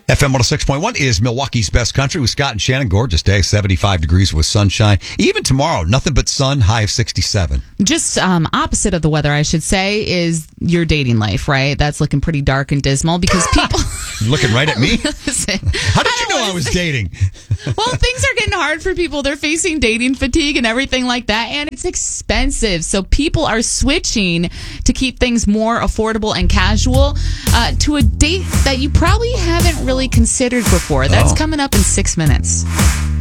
FM 106.1 is Milwaukee's best country with Scott and Shannon. Gorgeous day, 75 degrees with sunshine. Even tomorrow, nothing but sun, high of 67. Just opposite of the weather, I should say, is your dating life, right? That's looking pretty dark and dismal because people... You're looking right at me? Listen, how did you know I was dating? Well, things are getting hard for people. They're facing dating fatigue and everything like that, and it's expensive. So people are switching to keep things more affordable and casual to a date that you probably haven't really considered before. That's coming up in 6 minutes.